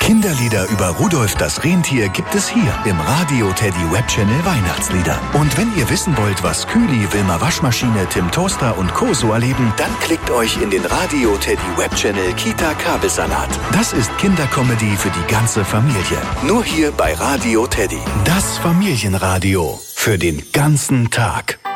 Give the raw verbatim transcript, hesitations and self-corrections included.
Kinderlieder über Rudolf das Rentier gibt es hier im Radio Teddy Webchannel Weihnachtslieder. Und wenn ihr wissen wollt, was Kühli, Wilma Waschmaschine, Tim Toaster und Co. so erleben, dann klickt euch in den Radio Teddy Webchannel Kita Kabelsalat. Das ist Kindercomedy für die ganze Familie. Nur hier bei Radio Teddy. Das Familienradio für den ganzen Tag.